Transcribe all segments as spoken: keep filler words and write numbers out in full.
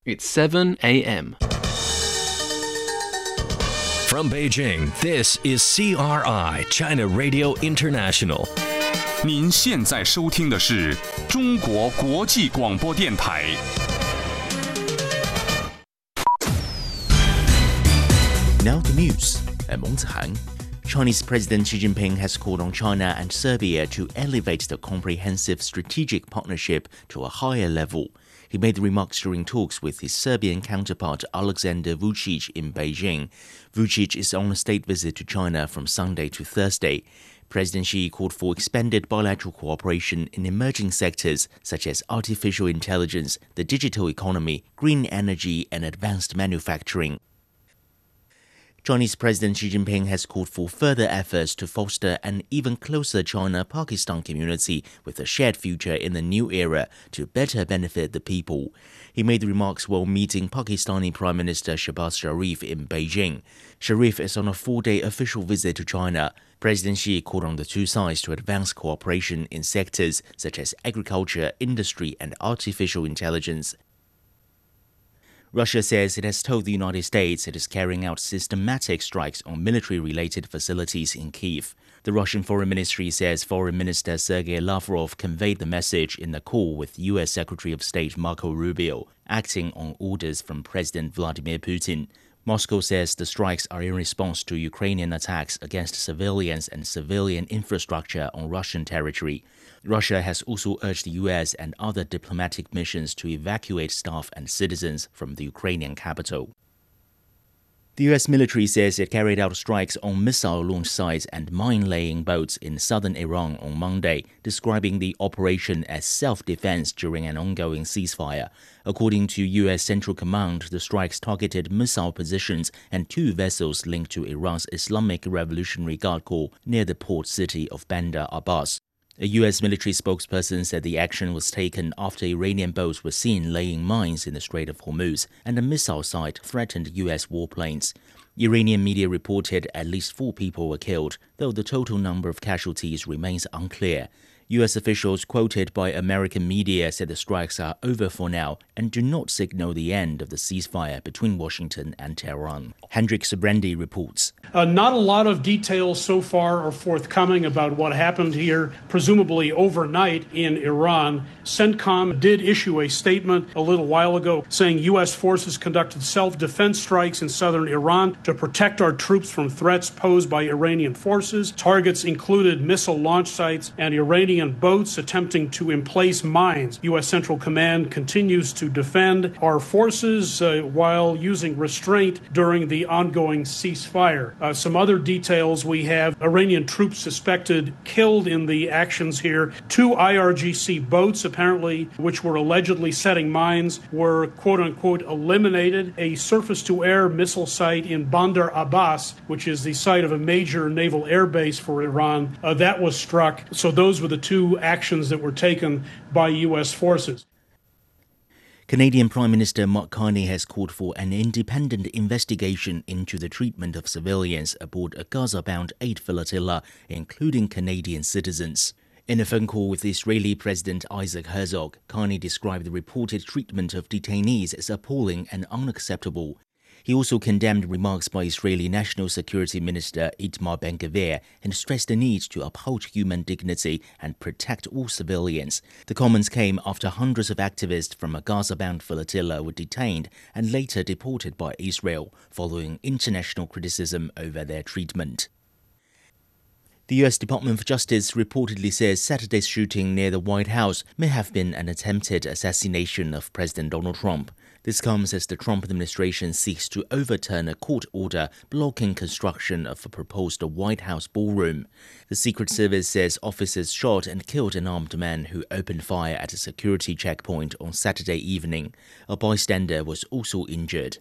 It's seven a.m. From Beijing, this is C R I, China Radio International. 您现在收听的是中国国际广播电台。 Now the news. I'm Meng Zihang. Chinese President Xi Jinping has called on China and Serbia to elevate the comprehensive strategic partnership to a higher level. He made the remarks during talks with his Serbian counterpart Alexander Vučić in Beijing. Vučić is on a state visit to China from Sunday to Thursday. President Xi called for expanded bilateral cooperation in emerging sectors such as artificial intelligence, the digital economy, green energy, and advanced manufacturing. Chinese President Xi Jinping has called for further efforts to foster an even closer China-Pakistan community with a shared future in the new era to better benefit the people. He made the remarks while meeting Pakistani Prime Minister Shehbaz Sharif in Beijing. Sharif is on a four-day official visit to China. President Xi called on the two sides to advance cooperation in sectors such as agriculture, industry, and artificial intelligence. Russia says it has told the United States it is carrying out systematic strikes on military-related facilities in Kyiv. The Russian Foreign Ministry says Foreign Minister Sergei Lavrov conveyed the message in a call with U S Secretary of State Marco Rubio, acting on orders from President Vladimir Putin. Moscow says the strikes are in response to Ukrainian attacks against civilians and civilian infrastructure on Russian territory. Russia has also urged the U S and other diplomatic missions to evacuate staff and citizens from the Ukrainian capital. The U S military says it carried out strikes on missile launch sites and mine-laying boats in southern Iran on Monday, describing the operation as self-defense during an ongoing ceasefire. According to U S Central Command, the strikes targeted missile positions and two vessels linked to Iran's Islamic Revolutionary Guard Corps near the port city of Bandar Abbas. A U S military spokesperson said the action was taken after Iranian boats were seen laying mines in the Strait of Hormuz and a missile site threatened U S warplanes. Iranian media reported at least four people were killed, though the total number of casualties remains unclear. U S officials quoted by American media said the strikes are over for now and do not signal the end of the ceasefire between Washington and Tehran. Hendrik Sabrandi reports. Uh, not a lot of details so far are forthcoming about what happened here, presumably overnight in Iran. CENTCOM did issue a statement a little while ago saying U S forces conducted self-defense strikes in southern Iran to protect our troops from threats posed by Iranian forces. Targets included missile launch sites and Iranian boats attempting to emplace mines. U S Central Command continues to defend our forces uh, while using restraint during the ongoing ceasefire. Uh, some other details we have: Iranian troops suspected killed in the actions here. Two I R G C boats, apparently, which were allegedly setting mines, were quote-unquote eliminated. A surface-to-air missile site in Bandar Abbas, which is the site of a major naval air base for Iran, uh, that was struck. So those were the two actions that were taken by U S forces. Canadian Prime Minister Mark Carney has called for an independent investigation into the treatment of civilians aboard a Gaza-bound aid flotilla, including Canadian citizens. In a phone call with Israeli President Isaac Herzog, Carney described the reported treatment of detainees as appalling and unacceptable. He also condemned remarks by Israeli National Security Minister Itamar Ben-Gvir and stressed the need to uphold human dignity and protect all civilians. The comments came after hundreds of activists from a Gaza-bound flotilla were detained and later deported by Israel, following international criticism over their treatment. The U S Department of Justice reportedly says Saturday's shooting near the White House may have been an attempted assassination of President Donald Trump. This comes as the Trump administration seeks to overturn a court order blocking construction of a proposed White House ballroom. The Secret Service says officers shot and killed an armed man who opened fire at a security checkpoint on Saturday evening. A bystander was also injured.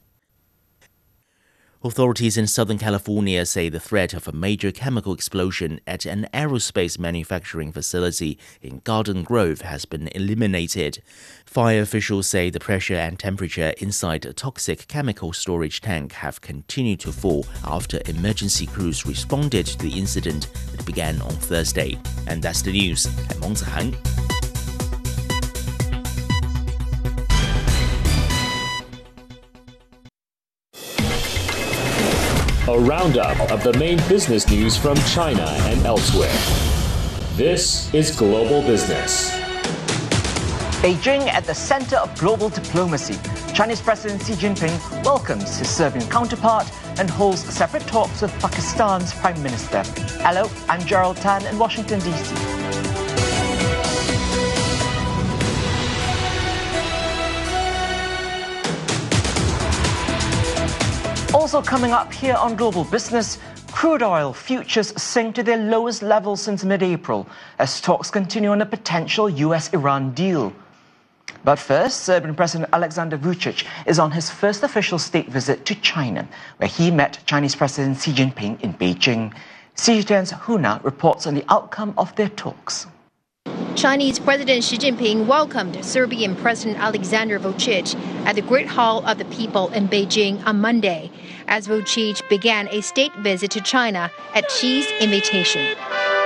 Authorities in Southern California say the threat of a major chemical explosion at an aerospace manufacturing facility in Garden Grove has been eliminated. Fire officials say the pressure and temperature inside a toxic chemical storage tank have continued to fall after emergency crews responded to the incident that began on Thursday. And that's the news. I'm Meng Zihang. A roundup of the main business news from China and elsewhere. This is Global Business. Beijing at the center of global diplomacy. Chinese President Xi Jinping welcomes his Serbian counterpart and holds separate talks with Pakistan's Prime Minister. Hello, I'm Gerald Tan in Washington, D C Also coming up here on Global Business, crude oil futures sink to their lowest level since mid-April as talks continue on a potential U S Iran deal. But first, Serbian President Alexander Vučić is on his first official state visit to China, where he met Chinese President Xi Jinping in Beijing. C G T N's Huna reports on the outcome of their talks. Chinese President Xi Jinping welcomed Serbian President Alexander Vučić at the Great Hall of the People in Beijing on Monday, as Vučić began a state visit to China at Xi's invitation.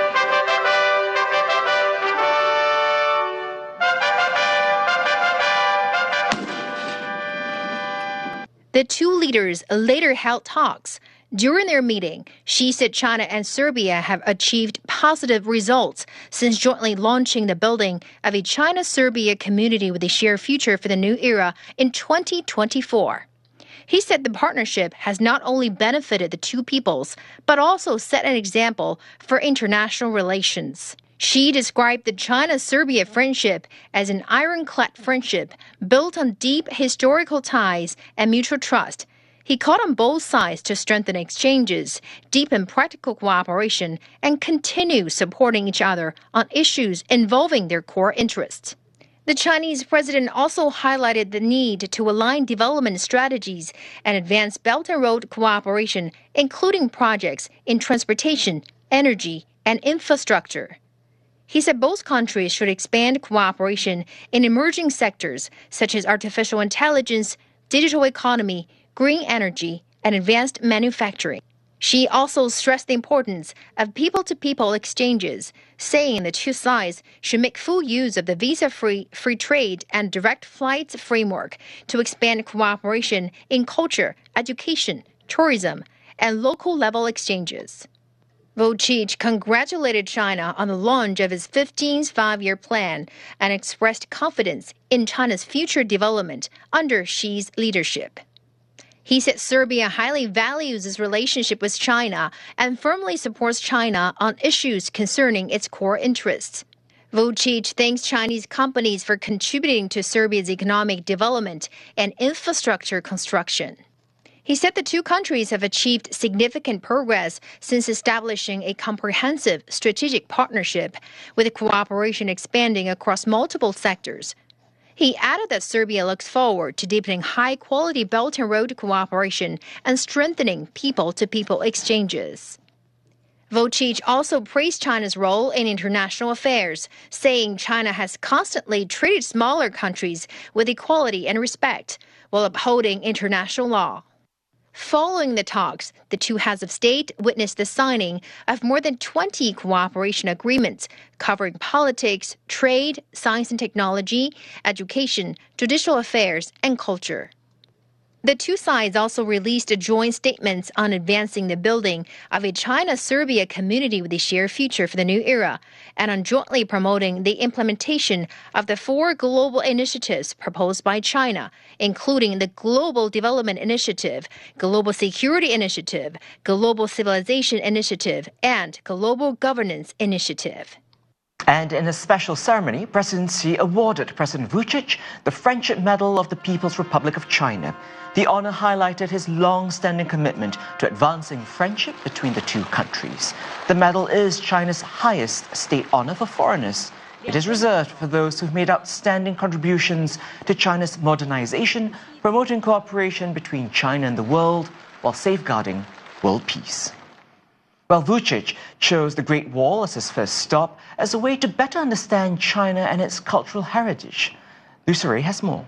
The two leaders later held talks. During their meeting, Xi said China and Serbia have achieved positive results since jointly launching the building of a China-Serbia community with a shared future for the new era in twenty twenty-four. He said the partnership has not only benefited the two peoples, but also set an example for international relations. Xi described the China-Serbia friendship as an ironclad friendship built on deep historical ties and mutual trust. He called on both sides to strengthen exchanges, deepen practical cooperation, and continue supporting each other on issues involving their core interests. The Chinese president also highlighted the need to align development strategies and advance Belt and Road cooperation, including projects in transportation, energy, and infrastructure. He said both countries should expand cooperation in emerging sectors such as artificial intelligence, digital economy, green energy, and advanced manufacturing. Xi also stressed the importance of people-to-people exchanges, saying the two sides should make full use of the visa-free free trade and direct flights framework to expand cooperation in culture, education, tourism, and local-level exchanges. Vučić congratulated China on the launch of its fifteenth five-year plan and expressed confidence in China's future development under Xi's leadership. He said Serbia highly values its relationship with China and firmly supports China on issues concerning its core interests. Vučić thanks Chinese companies for contributing to Serbia's economic development and infrastructure construction. He said the two countries have achieved significant progress since establishing a comprehensive strategic partnership, with cooperation expanding across multiple sectors. He added that Serbia looks forward to deepening high-quality Belt and Road cooperation and strengthening people-to-people exchanges. Vučić also praised China's role in international affairs, saying China has constantly treated smaller countries with equality and respect while upholding international law. Following the talks, the two heads of state witnessed the signing of more than twenty cooperation agreements covering politics, trade, science and technology, education, judicial affairs, and culture. The two sides also released joint statements on advancing the building of a China-Serbia community with a shared future for the new era, and on jointly promoting the implementation of the four global initiatives proposed by China, including the Global Development Initiative, Global Security Initiative, Global Civilization Initiative, and Global Governance Initiative. And in a special ceremony, President Xi awarded President Vučić the Friendship Medal of the People's Republic of China. The honor highlighted his long-standing commitment to advancing friendship between the two countries. The medal is China's highest state honor for foreigners. It is reserved for those who've made outstanding contributions to China's modernization, promoting cooperation between China and the world, while safeguarding world peace. Well, Vučić chose the Great Wall as his first stop as a way to better understand China and its cultural heritage. Lucere has more.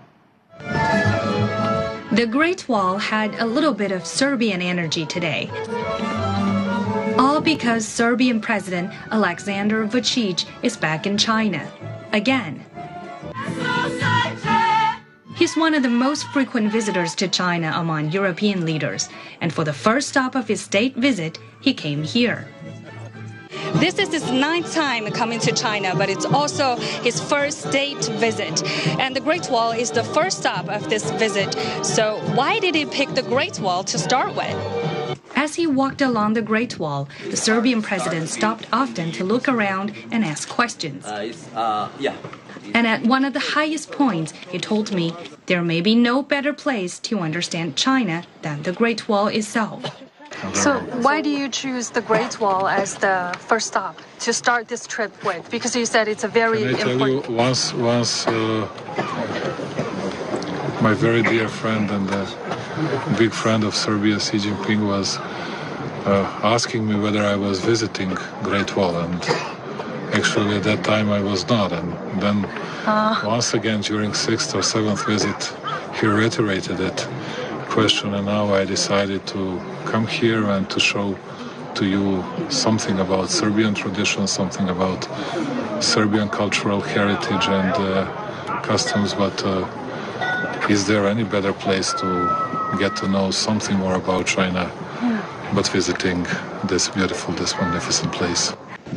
The Great Wall had a little bit of Serbian energy today. All because Serbian President Alexander Vučić is back in China again. He's one of the most frequent visitors to China among European leaders, and for the first stop of his state visit, he came here. This is his ninth time coming to China, but it's also his first state visit. And the Great Wall is the first stop of this visit. So why did he pick the Great Wall to start with? As he walked along the Great Wall, the Serbian president stopped often to look around and ask questions. Uh, uh, yeah. And at one of the highest points, he told me there may be no better place to understand China than the Great Wall itself. So why do you choose the Great Wall as the first stop to start this trip with? Because you said it's a very Can I tell important... you, once, once uh, my very dear friend and a big friend of Serbia, Xi Jinping, was uh, asking me whether I was visiting Great Wall, and actually at that time I was not. And then uh. once again during sixth or seventh visit, he reiterated it. Question, and now I decided to come here and to show to you something about Serbian tradition, something about Serbian cultural heritage and uh, customs, but uh, is there any better place to get to know something more about China but visiting this beautiful, this magnificent place?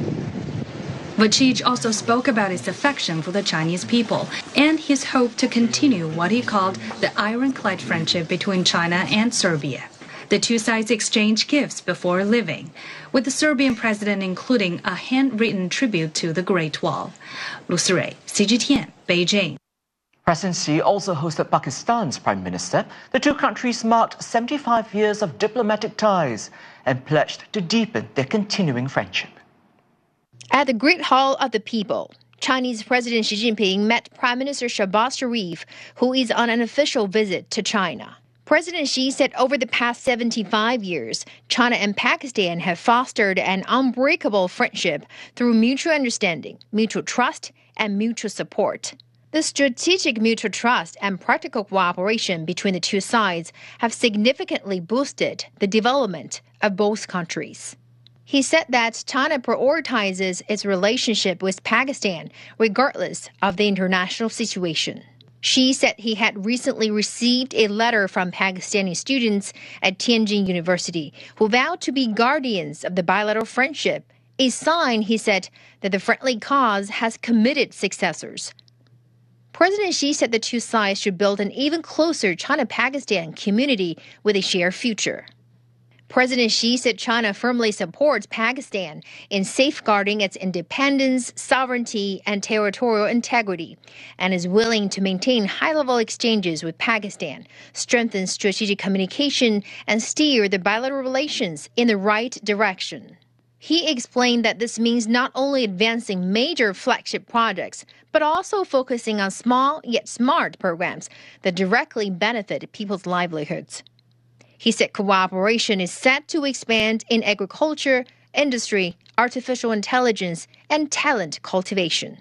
Vučić also spoke about his affection for the Chinese people and his hope to continue what he called the ironclad friendship between China and Serbia. The two sides exchanged gifts before leaving, with the Serbian president including a handwritten tribute to the Great Wall. Lu Sirui, C G T N, Beijing. President Xi also hosted Pakistan's Prime Minister. The two countries marked seventy-five years of diplomatic ties and pledged to deepen their continuing friendship. At the Great Hall of the People, Chinese President Xi Jinping met Prime Minister Shahbaz Sharif, who is on an official visit to China. President Xi said over the past seventy-five years, China and Pakistan have fostered an unbreakable friendship through mutual understanding, mutual trust, and mutual support. The strategic mutual trust and practical cooperation between the two sides have significantly boosted the development of both countries. He said that China prioritizes its relationship with Pakistan regardless of the international situation. Xi said he had recently received a letter from Pakistani students at Tianjin University who vowed to be guardians of the bilateral friendship, a sign, he said, that the friendly cause has committed successors. President Xi said the two sides should build an even closer China-Pakistan community with a shared future. President Xi said China firmly supports Pakistan in safeguarding its independence, sovereignty, and territorial integrity, and is willing to maintain high-level exchanges with Pakistan, strengthen strategic communication, and steer the bilateral relations in the right direction. He explained that this means not only advancing major flagship projects, but also focusing on small yet smart programs that directly benefit people's livelihoods. He said cooperation is set to expand in agriculture, industry, artificial intelligence, and talent cultivation.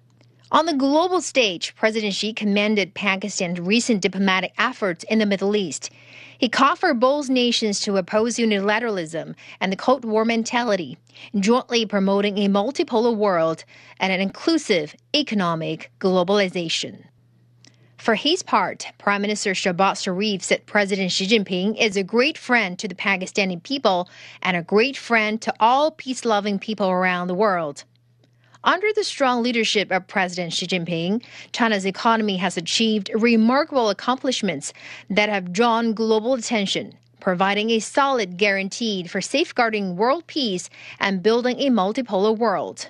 On the global stage, President Xi commended Pakistan's recent diplomatic efforts in the Middle East. He called for both nations to oppose unilateralism and the Cold War mentality, jointly promoting a multipolar world and an inclusive economic globalization. For his part, Prime Minister Shahbaz Sharif said President Xi Jinping is a great friend to the Pakistani people and a great friend to all peace-loving people around the world. Under the strong leadership of President Xi Jinping, China's economy has achieved remarkable accomplishments that have drawn global attention, providing a solid guarantee for safeguarding world peace and building a multipolar world.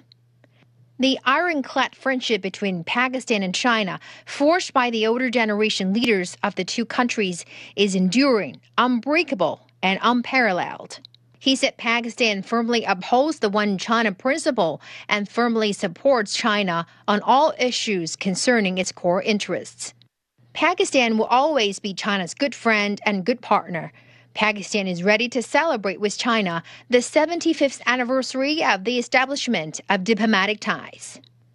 The ironclad friendship between Pakistan and China, forged by the older generation leaders of the two countries, is enduring, unbreakable, and unparalleled. He said Pakistan firmly upholds the One China principle and firmly supports China on all issues concerning its core interests. Pakistan will always be China's good friend and good partner. Pakistan is ready to celebrate with China the seventy-fifth anniversary of the establishment of diplomatic ties.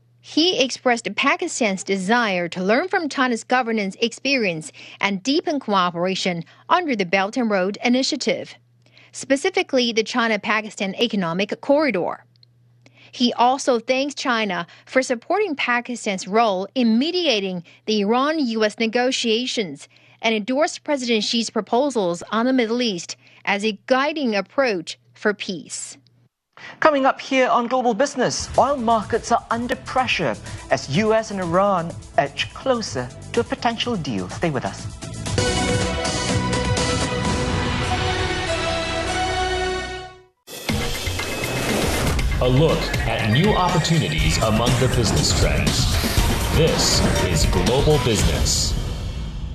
He expressed Pakistan's desire to learn from China's governance experience and deepen cooperation under the Belt and Road Initiative, specifically the China-Pakistan Economic Corridor. He also thanks China for supporting Pakistan's role in mediating the Iran U S negotiations and endorsed President Xi's proposals on the Middle East as a guiding approach for peace. Coming up here on Global Business, oil markets are under pressure as U S and Iran edge closer to a potential deal. Stay with us. A look at new opportunities among the business trends. This is Global Business.